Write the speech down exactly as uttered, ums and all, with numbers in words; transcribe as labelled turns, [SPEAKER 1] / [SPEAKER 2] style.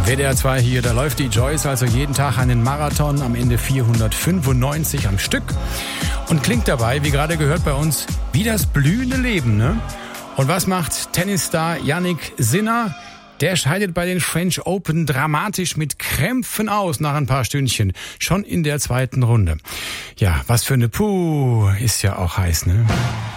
[SPEAKER 1] W D R zwei hier, da läuft die Joyce also jeden Tag einen Marathon, am Ende vierhundertfünfundneunzig am Stück und klingt dabei, wie gerade gehört bei uns, wie das blühende Leben, ne? Und was macht Tennisstar Jannik Sinner? Der scheidet bei den French Open dramatisch mit Krämpfen aus nach ein paar Stündchen, schon in der zweiten Runde. Ja, was für eine Puh, ist ja auch heiß, ne?